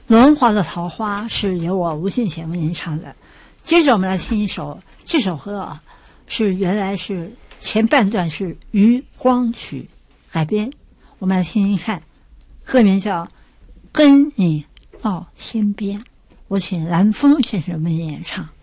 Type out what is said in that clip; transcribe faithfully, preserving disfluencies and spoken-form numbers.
轮滑的桃花是由我吴信贤为您唱的。接着我们来听一首，这首歌啊是原来是前半段是《渔光曲》改编，我们来听听看，歌名叫《跟你到天边》，我请蓝峰先生为您演唱。